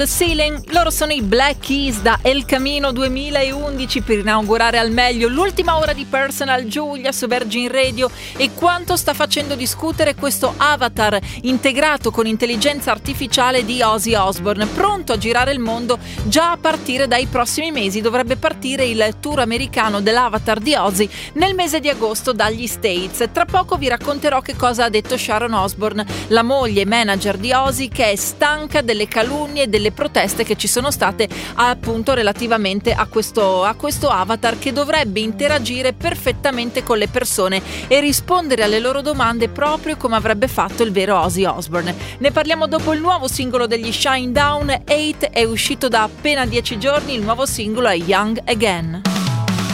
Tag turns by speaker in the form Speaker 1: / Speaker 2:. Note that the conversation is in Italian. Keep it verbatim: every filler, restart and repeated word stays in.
Speaker 1: The Ceiling, loro sono i Black Keys da El Camino duemilaundici per inaugurare al meglio l'ultima ora di Personal Giulia su Virgin Radio. E quanto sta facendo discutere questo avatar integrato con intelligenza artificiale di Ozzy Osbourne, pronto a girare il mondo già a partire dai prossimi mesi. Dovrebbe partire il tour americano dell'avatar di Ozzy nel mese di agosto dagli States. Tra poco vi racconterò che cosa ha detto Sharon Osbourne, la moglie e manager di Ozzy, che è stanca delle calunnie e delle proteste che ci sono state appunto relativamente a questo, a questo avatar che dovrebbe interagire perfettamente con le persone e rispondere alle loro domande proprio come avrebbe fatto il vero Ozzy Osbourne. Ne parliamo dopo il nuovo singolo degli Shinedown. Eight è uscito da appena dieci giorni, il nuovo singolo è Young Again.